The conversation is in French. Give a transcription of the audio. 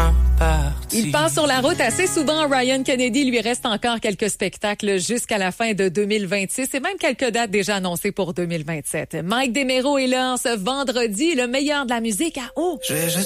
loin parti. Il passe sur la route assez souvent. Ryan Kennedy, lui reste encore quelques spectacles jusqu'à la fin de 2026 et même quelques dates déjà annoncées pour 2027. Mike DeMero est là ce vendredi, le meilleur de la musique à eau.